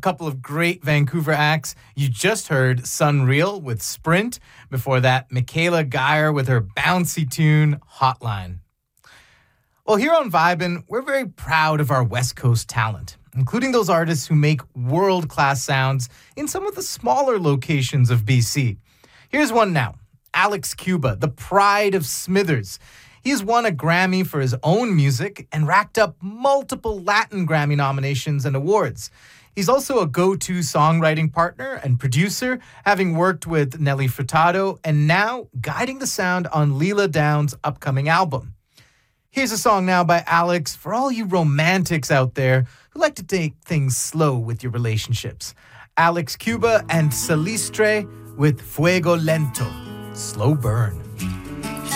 couple of great Vancouver acts. You just heard Sunreal with Sprint. Before that, Michaela Geyer with her bouncy tune, Hotline. Well, here on Vibin', we're very proud of our West Coast talent, including those artists who make world-class sounds in some of the smaller locations of BC. Here's one now. Alex Cuba, the pride of Smithers. He has won a Grammy for his own music and racked up multiple Latin Grammy nominations and awards. He's also a go-to songwriting partner and producer, having worked with Nelly Furtado and now guiding the sound on Leela Downs' upcoming album. Here's a song now by Alex for all you romantics out there who like to take things slow with your relationships. Alex Cuba and Salistre with Fuego Lento, Slow Burn.